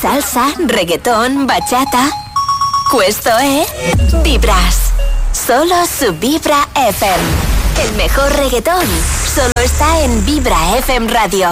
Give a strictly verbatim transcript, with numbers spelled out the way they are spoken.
salsa, reggaetón, bachata. Questo è Vibras. Solo su Vibra F M. El mejor reggaetón solo está en Vibra F M Radio.